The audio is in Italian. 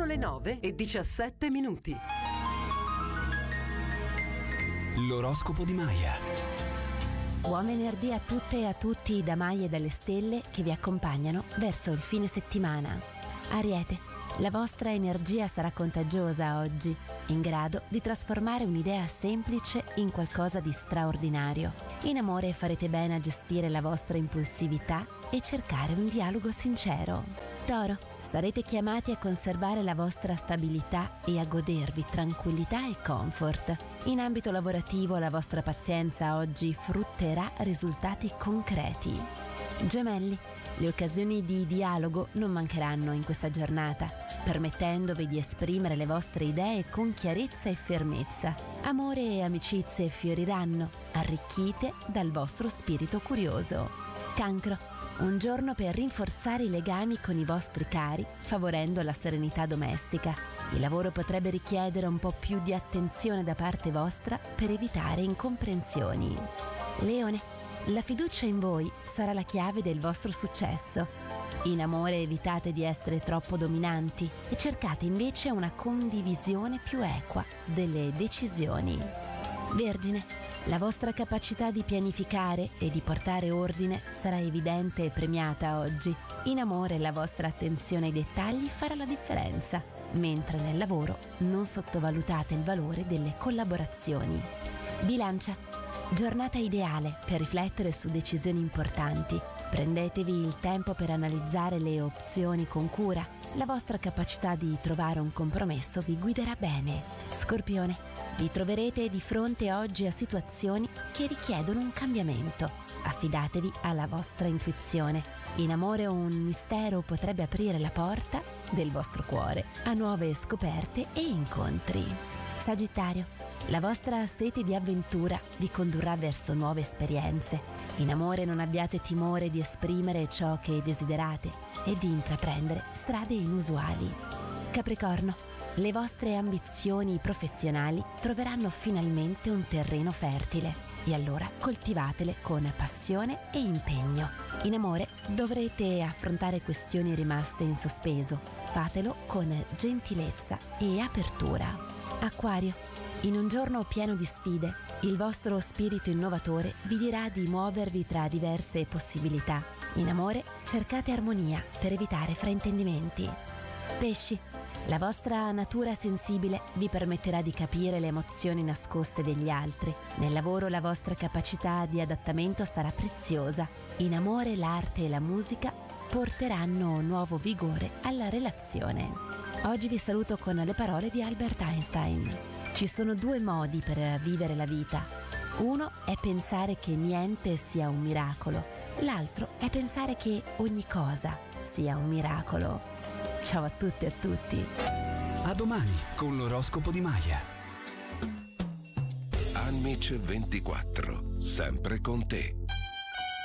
le 9:17. L'oroscopo di Maya. Buon venerdì a tutte e a tutti da Maya e dalle stelle che vi accompagnano verso il fine settimana. Ariete, la vostra energia sarà contagiosa oggi, in grado di trasformare un'idea semplice in qualcosa di straordinario. In amore farete bene a gestire la vostra impulsività e cercare un dialogo sincero. Toro, sarete chiamati a conservare la vostra stabilità e a godervi tranquillità e comfort. In ambito lavorativo la vostra pazienza oggi frutterà risultati concreti. Gemelli, le occasioni di dialogo non mancheranno in questa giornata, permettendovi di esprimere le vostre idee con chiarezza e fermezza. Amore e amicizie fioriranno, arricchite dal vostro spirito curioso. Cancro, un giorno per rinforzare i legami con i vostri cari, favorendo la serenità domestica. Il lavoro potrebbe richiedere un po' più di attenzione da parte vostra per evitare incomprensioni. Leone, la fiducia in voi sarà la chiave del vostro successo. In amore evitate di essere troppo dominanti e cercate invece una condivisione più equa delle decisioni. Vergine, la vostra capacità di pianificare e di portare ordine sarà evidente e premiata oggi. In amore la vostra attenzione ai dettagli farà la differenza, mentre nel lavoro non sottovalutate il valore delle collaborazioni. Bilancia, giornata ideale per riflettere su decisioni importanti. Prendetevi il tempo per analizzare le opzioni con cura. La vostra capacità di trovare un compromesso vi guiderà bene. Scorpione, vi troverete di fronte oggi a situazioni che richiedono un cambiamento. Affidatevi alla vostra intuizione. In amore un mistero potrebbe aprire la porta del vostro cuore a nuove scoperte e incontri. Sagittario, la vostra sete di avventura vi condurrà verso nuove esperienze. In amore non abbiate timore di esprimere ciò che desiderate e di intraprendere strade inusuali. Capricorno, le vostre ambizioni professionali troveranno finalmente un terreno fertile e allora coltivatele con passione e impegno. In amore dovrete affrontare questioni rimaste in sospeso. Fatelo con gentilezza e apertura. Acquario, in un giorno pieno di sfide, il vostro spirito innovatore vi dirà di muovervi tra diverse possibilità. In amore cercate armonia per evitare fraintendimenti. Pesci, la vostra natura sensibile vi permetterà di capire le emozioni nascoste degli altri. Nel lavoro la vostra capacità di adattamento sarà preziosa. In amore l'arte e la musica porteranno nuovo vigore alla relazione. Oggi vi saluto con le parole di Albert Einstein. Ci sono due modi per vivere la vita. Uno è pensare che niente sia un miracolo. L'altro è pensare che ogni cosa sia un miracolo. Ciao a tutte e a tutti. A domani con l'oroscopo di Maya. Anmic 24, sempre con te.